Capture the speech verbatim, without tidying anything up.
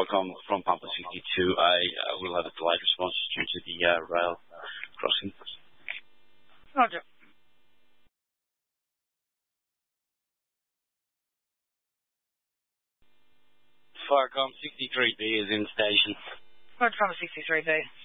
Falcon from Pampa sixty-two. I uh, will have a delayed response due to the uh, rail crossing. Roger. Falcon sixty-three B is in station. Roger, Pampa sixty-three B.